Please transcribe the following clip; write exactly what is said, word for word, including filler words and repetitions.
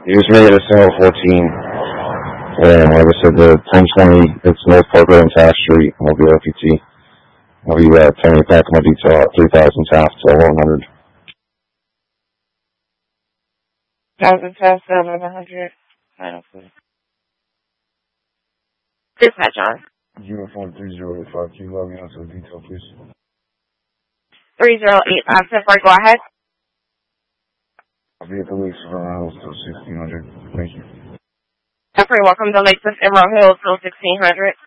You just made it a single fourteen. And like I said, the ten twenty, it's North Park Road and Taft Street, Mobile O P T. I'll be uh, telling you back my detail at three thousand Taft, so one hundred. one thousand Taft, seven hundred. Final food. Dispatch on. Uniform three zero eight five, can you log me on to the detail, please? three zero eight five, September, go ahead. I'll be at the Lakes of Emerald Hills till sixteen hundred. Thank you. Jeffrey, welcome to Lakes of Emerald Hills till sixteen hundred.